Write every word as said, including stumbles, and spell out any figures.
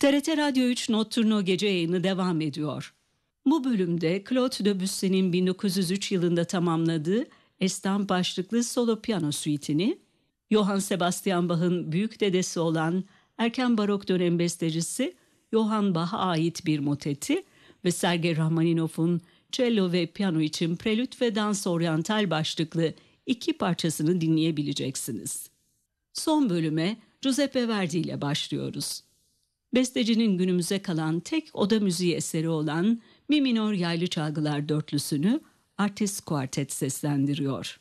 T R T Radyo üç Notturno gece yayını devam ediyor. Bu bölümde Claude Debussy'nin bin dokuz yüz üç yılında tamamladığı Estampe başlıklı solo piyano suite'ini, Johann Sebastian Bach'ın büyük dedesi olan erken barok dönem bestecisi Johann Bach'a ait bir moteti ve Sergei Rachmaninoff'un cello ve piyano için Prelüt ve Dans Oriental başlıklı iki parçasını dinleyebileceksiniz. Son bölüme Giuseppe Verdi ile başlıyoruz. Bestecinin günümüze kalan tek oda müziği eseri olan Mi minor yaylı çalgılar dörtlüsünü Artist Quartet seslendiriyor.